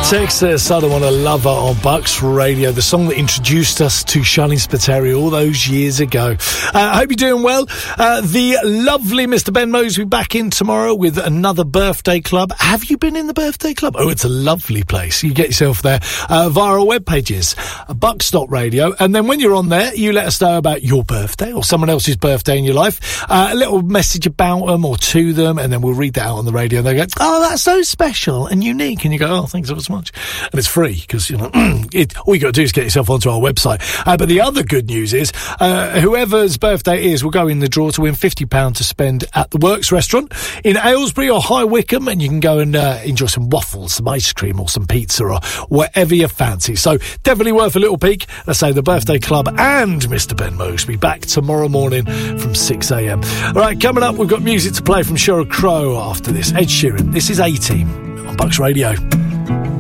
Texas, I Don't Want to Love Her on Bucks Radio, the song that introduced us to Charlene Spiteri all those years ago. I hope you're doing well. The lovely Mr. Ben Moseby back in tomorrow with another birthday club. Have you been in the birthday club? Oh, it's a lovely place. You get yourself there via our web pages, Bucks.radio, and then when you're on there, you let us know about your birthday or someone else's birthday in your life. A little message about them or to them, and then we'll read that out on the radio, and they go, oh, that's so special and unique, and you go, oh, thanks ever so much. And it's free because, you know, all you got to do is get yourself onto our website. But the other good news is whoever's birthday is will go in the draw to win £50 to spend at the Works restaurant in Aylesbury or High Wycombe, and you can go and enjoy some waffles, some ice cream or some pizza or whatever you fancy. So definitely worth a little peek. Let's say the Birthday Club and Mr. Ben Moseby back tomorrow morning from 6 a.m. All right, coming up, we've got music to play from Sheryl Crow after this. Ed Sheeran. This is A-Team on Bucks Radio.